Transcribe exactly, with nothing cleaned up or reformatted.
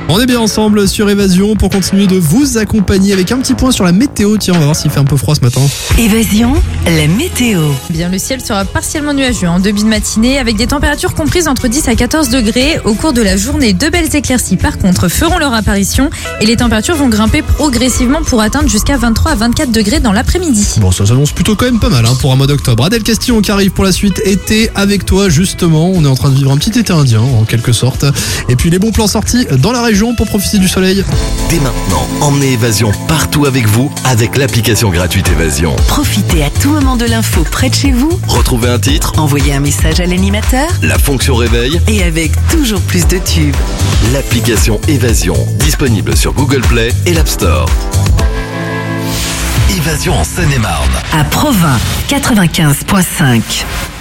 On est bien ensemble sur Évasion pour continuer de vous accompagner avec un petit point sur la météo. Tiens, on va voir s'il fait un peu froid ce matin. Évasion, la météo. Bien, le ciel sera partiellement nuageux en début de matinée avec des températures comprises entre dix à quatorze degrés. Au cours de la journée, deux belles éclaircies par contre feront leur apparition et les températures vont grimper progressivement pour atteindre jusqu'à vingt-trois à vingt-quatre degrés dans l'après-midi. Bon, ça s'annonce plutôt quand même pas mal hein, pour un mois d'octobre. Adèle Castillon qui arrive pour la suite. Été avec toi justement. On est en train de vivre un petit été indien en quelque sorte. Et puis les bons plans sortis dans la région pour profiter du soleil. Dès maintenant, emmenez Évasion partout avec vous avec l'application gratuite Évasion. Profitez à tout moment de l'info près de chez vous. Retrouvez un titre, Envoyez un message à l'animateur. la fonction réveil, Et avec toujours plus de tubes. l'application Évasion, disponible sur Google Play et l'App Store. Évasion en Seine-et-Marne. À Provins, quatre-vingt-quinze virgule cinq.